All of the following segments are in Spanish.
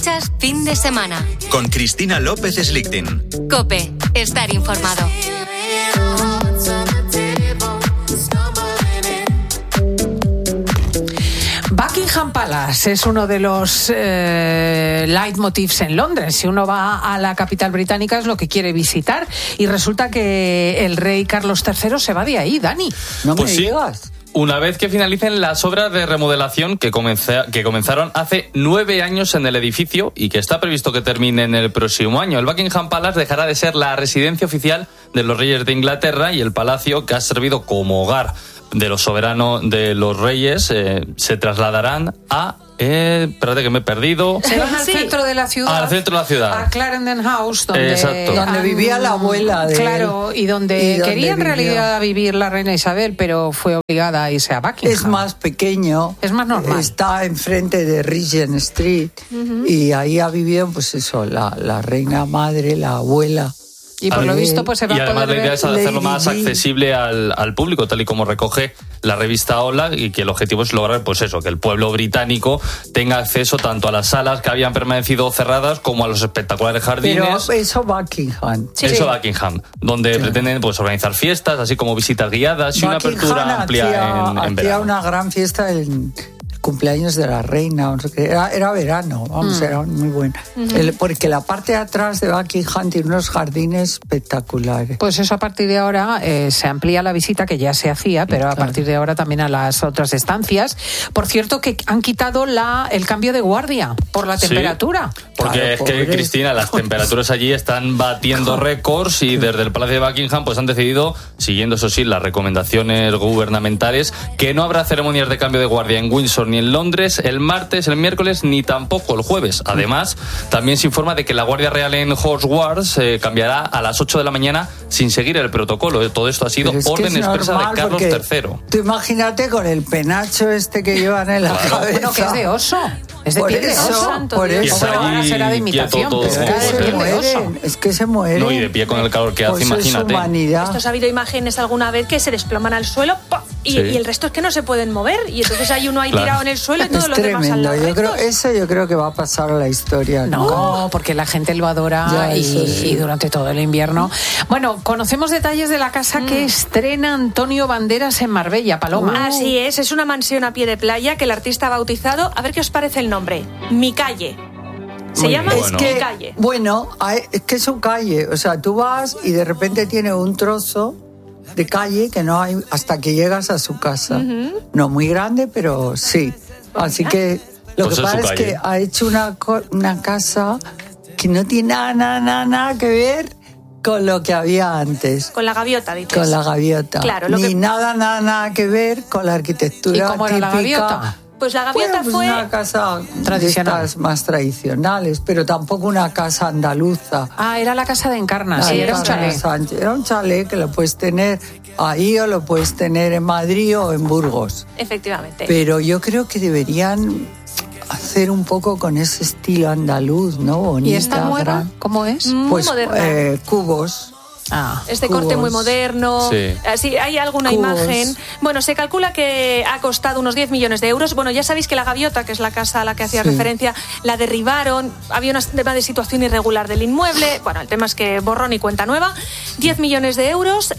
Escuchas Fin de Semana. Con Cristina López Slichting. COPE. Estar informado. Buckingham Palace es uno de los leitmotivs en Londres. Si uno va a la capital británica es lo que quiere visitar. Y resulta que el rey Carlos III se va de ahí, Dani. No me digas. Una vez que finalicen las obras de remodelación que comenzaron hace 9 años en el edificio y que está previsto que terminen el próximo año, el Buckingham Palace dejará de ser la residencia oficial de los reyes de Inglaterra y el palacio que ha servido como hogar de los soberanos de los reyes se trasladarán a... espérate que me he perdido. Se van al centro de la ciudad. Al centro de la ciudad. A Clarendon House, donde vivía la abuela de Claro, y donde quería en realidad vivir la reina Isabel, pero fue obligada a irse a Buckingham. Es más pequeño. Es más normal. Está enfrente de Regent Street y ahí ha vivido, pues eso, la reina madre, la abuela. Y por lo visto pues se va a poder ver. Y además la idea es hacerlo más accesible al público, tal y como recoge la revista Hola, y que el objetivo es lograr pues eso, que el pueblo británico tenga acceso tanto a las salas que habían permanecido cerradas como a los espectaculares jardines. Pero eso Buckingham. Buckingham, donde pretenden pues organizar fiestas, así como visitas guiadas y una apertura amplia en verano. Hacía una gran fiesta en cumpleaños de la reina, era verano, era muy bueno. Porque la parte de atrás de Buckingham tiene unos jardines espectaculares. Pues eso a partir de ahora se amplía la visita, que ya se hacía, pero a partir de ahora también a las otras estancias. Por cierto, que han quitado el cambio de guardia por la temperatura. Porque es que, Cristina, las temperaturas allí están batiendo récords y desde el Palacio de Buckingham pues han decidido, siguiendo eso sí las recomendaciones gubernamentales, que no habrá ceremonias de cambio de guardia en Windsor ni en Londres el martes, el miércoles ni tampoco el jueves. Además, también se informa de que la Guardia Real en Hogwarts cambiará a las 8 de la mañana sin seguir el protocolo. Todo esto ha sido orden expresa de Carlos III. Tú imagínate con el penacho que llevan en la cabeza. Bueno, que es de oso. Es de piel de oso. Por eso ahora será de imitación, pero es de piel de oso. Es que se mueren. No, y de pie con el calor que hace, imagínate. Esto ha habido imágenes alguna vez que se desploman al suelo y el resto es que no se pueden mover y entonces hay uno ahí tirado en el suelo y todos los demás al lado. Yo creo que va a pasar a la historia. No, porque la gente lo adora y durante todo el invierno. Bueno, conocemos detalles de la casa que estrena Antonio Banderas en Marbella, Paloma. Así es una mansión a pie de playa que el artista ha bautizado, a ver qué os parece el nombre, Mi Calle. Se llama Mi Calle. Bueno, es que es su calle, o sea, tú vas y de repente tiene un trozo de calle que no hay hasta que llegas a su casa. No muy grande, pero sí. Así que lo que pasa es que ha hecho una casa que no tiene nada que ver con lo que había antes. Con la gaviota, dices. Con la gaviota. Claro, nada que ver con la arquitectura. ¿Y cómo era la gaviota? Pues la gaviota fue una casa tradicional, de estas más tradicionales, pero tampoco una casa andaluza. Era la casa de Encarna, sí, era un chalet. Era un chalet que lo puedes tener ahí o lo puedes tener en Madrid o en Burgos. Efectivamente. Pero yo creo que deberían hacer un poco con ese estilo andaluz, ¿no? Bonita. ¿Y esta nueva? ¿Cómo es? Pues moderna. Cubos. Este corte muy moderno. Sí, hay alguna imagen. Bueno, se calcula que ha costado unos 10 millones de euros. Bueno, ya sabéis que la gaviota, que es la casa a la que hacía referencia, la derribaron. Había un tema de situación irregular del inmueble. Bueno, el tema es que borrón y cuenta nueva. 10 millones de euros.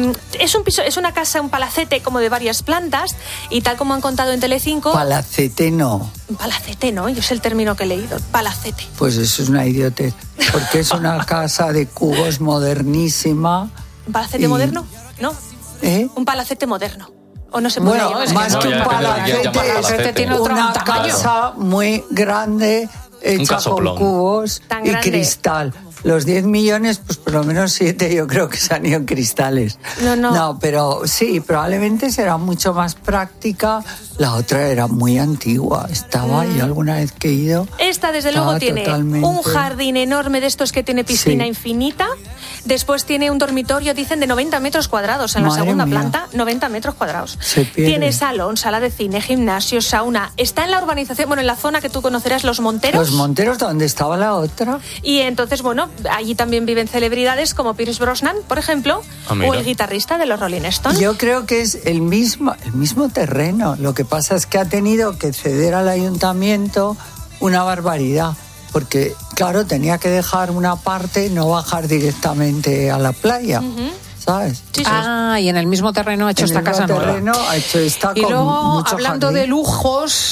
Es un piso, es una casa, un palacete como de varias plantas. Y tal como han contado en Telecinco. Palacete no. Palacete no, yo es el término que he leído. Palacete. Pues eso es una idiotez. Porque es una casa de cubos modernísima. ¿Un palacete moderno? No. Un palacete moderno. ¿O no se puede llamar? Más que un palacete, tiene otro una casa muy grande hecha con cubos y cristal. Los 10 millones, pues por lo menos 7 yo creo que se han ido en cristales. No, pero sí, probablemente será mucho más práctica. La otra era muy antigua. Estaba yo alguna vez que he ido. Esta, desde luego, tiene un jardín enorme de estos que tiene piscina infinita. Después tiene un dormitorio, dicen, de 90 metros cuadrados en la segunda planta. 90 metros cuadrados. Tiene salón, sala de cine, gimnasio, sauna. Está en la urbanización, bueno, en la zona que tú conocerás, Los Monteros. Los Monteros, ¿dónde estaba la otra? Y entonces, bueno, allí también viven celebridades como Pierce Brosnan, por ejemplo, o el guitarrista de los Rolling Stones. Yo creo que es el mismo terreno. Lo que pasa es que ha tenido que ceder al ayuntamiento una barbaridad. porque, claro, tenía que dejar una parte y no bajar directamente a la playa. ¿Sabes? Sí, sí. Ah, y en el mismo terreno ha hecho esta casa nueva. Ha hecho esta Y con luego, mucho hablando jardín. de lujos,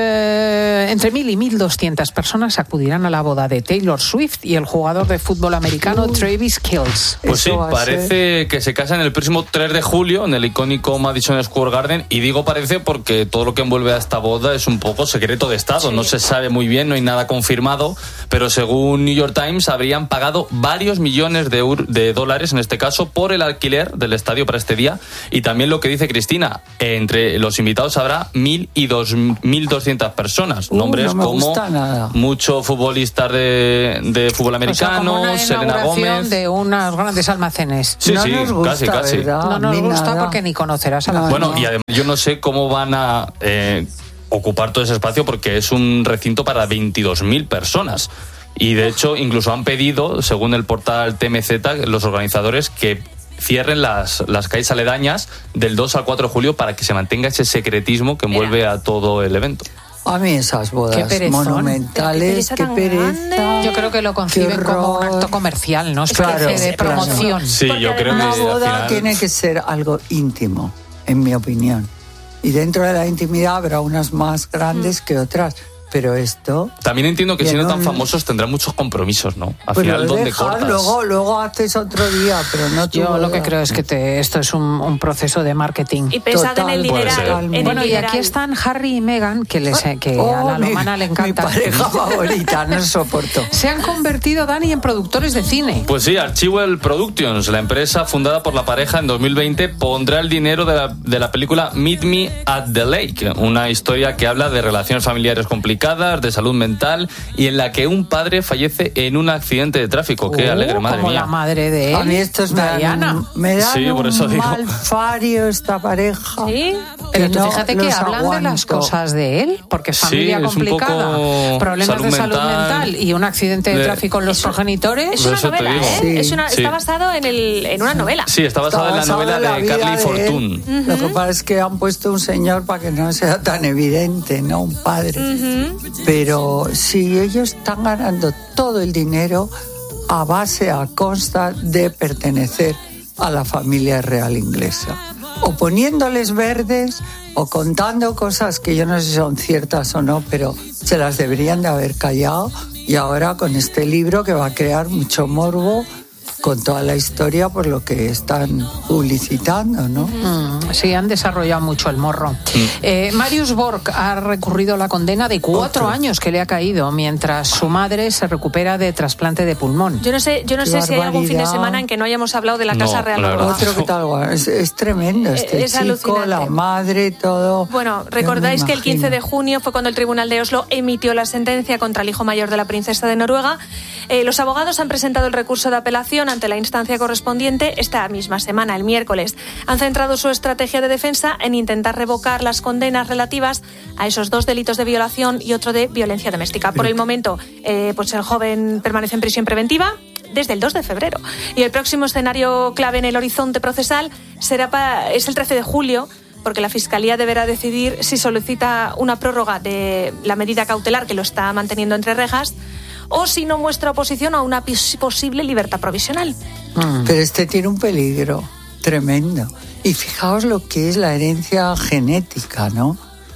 entre 1.000 y 1.200 personas acudirán a la boda de Taylor Swift y el jugador de fútbol americano Travis Kelce. Pues sí, Eso va a parece que se casan el próximo 3 de julio en el icónico Madison Square Garden. Y digo parece porque todo lo que envuelve a esta boda es un poco secreto de Estado. Sí. No se sabe muy bien, no hay nada confirmado. Pero según New York Times, habrían pagado varios millones de dólares, en este caso, por el alquiler del estadio para este día. Y también lo que dice Cristina, entre los invitados habrá 1.000 y 1.200 personas. Nombres no me como gusta nada. muchos futbolistas de fútbol americano, O sea, como una Selena inauguración Gómez. de unos grandes almacenes. Sí, no sí, nos gusta, casi. ¿verdad? No A nos mí gusta nada. porque ni conocerás a la No, gente. Bueno, y además yo no sé cómo van a ocupar todo ese espacio porque es un recinto para 22.000 personas. Y de hecho, incluso han pedido, según el portal TMZ, los organizadores que cierren las calles aledañas del 2 al 4 de julio para que se mantenga ese secretismo que envuelve a todo el evento. A mí esas Qué bodas perezón. monumentales, Qué qué pereza tan pereza. grande. Yo creo que lo conciben Qué como un horror. acto comercial, ¿no? Claro, Especie de claro. promoción. Sí, Porque yo creo que Una al boda final... tiene que ser algo íntimo, en mi opinión. Y dentro de la intimidad habrá unas más grandes que otras. Pero esto... También entiendo que Y siendo en tan un- famosos tendrán muchos compromisos, ¿no? Al Pues final, lo ¿dónde dejas, cortas? luego haces otro día, pero no tu Yo lo boda. que creo es que esto es un proceso de marketing. Y pensad en el Total, puede dineral. ser. En el Bueno, y dineral. aquí están Harry y Meghan, que a la Lomana le encanta. Mi pareja favorita, no soporto. Se han convertido, Dani, en productores de cine. Pues sí, Archival Productions, la empresa fundada por la pareja en 2020, pondrá el dinero de la película Meet Me at the Lake, una historia que habla de relaciones familiares complicadas, de salud mental y en la que un padre fallece en un accidente de tráfico. Qué alegre, madre como mía. la madre de él. A mí estos me Diana. dan Sí, por eso un digo. mal fario esta pareja. ¿Sí? Pero que tú no fíjate que los hablan de las aguanto. cosas de él, porque familia Sí, es un complicada, poco problemas de salud mental y un accidente de de- tráfico en los progenitores. Es Por una eso te novela, digo. ¿eh? Sí. Está Sí. basado en una novela. Sí, está basada en la novela de Carly Fortune. Lo que pasa es que han puesto un señor para que no sea tan evidente, ¿no? Un padre. Pero si ellos están ganando todo el dinero a consta de pertenecer a la familia real inglesa. O poniéndoles verdes o contando cosas que yo no sé si son ciertas o no, pero se las deberían de haber callado. Y ahora con este libro que va a crear mucho morbo con toda la historia por lo que están publicitando, ¿no? Sí, han desarrollado mucho el morro. Marius Borg ha recurrido a la condena de 4 años que le ha caído mientras su madre se recupera de trasplante de pulmón. Yo no sé Qué si hay algún fin de barbaridad. semana en que no hayamos hablado de la No, Casa Real la verdad. Noruega. Otro que tal, bueno, es tremendo este Es chico, alucinante. la madre, todo. Bueno, Yo recordáis me que el 15 de imagino. junio fue cuando el Tribunal de Oslo emitió la sentencia contra el hijo mayor de la princesa de Noruega. Los abogados han presentado el recurso de apelación ante la instancia correspondiente esta misma semana, el miércoles. Han centrado su estrategia de defensa en intentar revocar las condenas relativas a esos 2 delitos de violación y otro de violencia doméstica. Por el momento, pues el joven permanece en prisión preventiva desde el 2 de febrero. Y el próximo escenario clave en el horizonte procesal es el 13 de julio, porque la Fiscalía deberá decidir si solicita una prórroga de la medida cautelar que lo está manteniendo entre rejas o si no muestra oposición a una posible libertad provisional. Pero este tiene un peligro tremendo. Y fijaos lo que es la herencia genética, ¿no?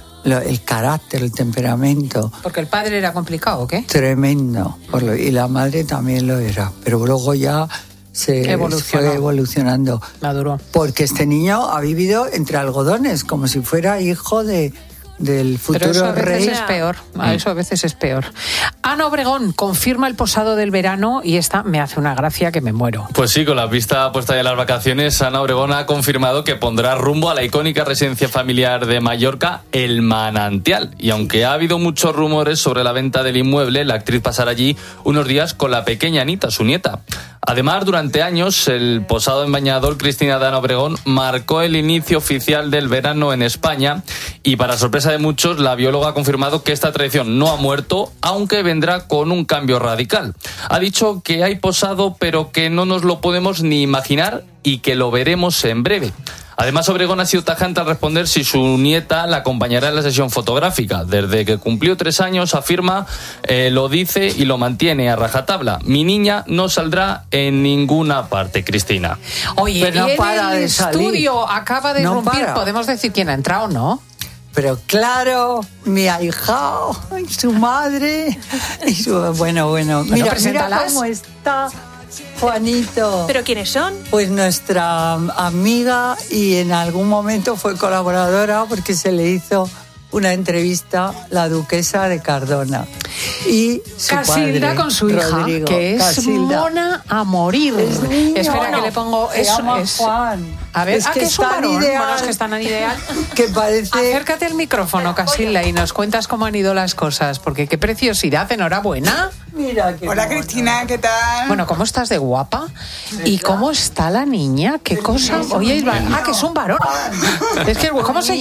El carácter, el temperamento. Porque el padre era complicado, ¿o qué? Tremendo. Y la madre también lo era. Pero luego ya se Evolucionó. fue evolucionando. Maduro. Porque este niño ha vivido entre algodones, como si fuera hijo del Pero futuro eso a veces rey. es peor. Eso a veces es peor. Ana Obregón confirma el posado del verano y esta me hace una gracia que me muero. Pues sí, con la vista puesta ya en las vacaciones, Ana Obregón ha confirmado que pondrá rumbo a la icónica residencia familiar de Mallorca, El Manantial. Y aunque ha habido muchos rumores sobre la venta del inmueble, la actriz pasará allí unos días con la pequeña Anita, su nieta. Además, durante años, el posado en bañador Cristina de Ana Obregón marcó el inicio oficial del verano en España y, para sorpresa de muchos, la bióloga ha confirmado que esta tradición no ha muerto, aunque vendrá con un cambio radical. Ha dicho que hay posado, pero que no nos lo podemos ni imaginar y que lo veremos en breve. Además, Obregón ha sido tajante al responder si su nieta la acompañará en la sesión fotográfica. Desde que cumplió 3 años, afirma, lo dice y lo mantiene a rajatabla. Mi niña no saldrá en ninguna parte, Cristina. Oye, pero no y en para el de salir. estudio acaba de irrumpir, podemos decir quién ha entrado, ¿no? Pero claro, mi ahijao, y su madre, y su... Bueno, mira cómo está Juanito. ¿Pero quiénes son? Pues nuestra amiga y en algún momento fue colaboradora porque se le hizo una entrevista la duquesa de Cardona. Y su Casilda padre, con su hija, Rodrigo. que es Casilda. mona a morir. Es niño. Espera que le pongo... Se llama Juan. A ver, que es un varón. Ideal, Bueno, es que es tan ideal. Que parece... Acércate al micrófono, Casilda, y nos cuentas cómo han ido las cosas, porque qué preciosidad, enhorabuena. Mira qué Hola, mona. Cristina, ¿qué tal? Bueno, ¿cómo estás de guapa? ¿Y cómo está la niña? ¿Qué cosa? Oye, que es un varón. Es que, ¿cómo se llama?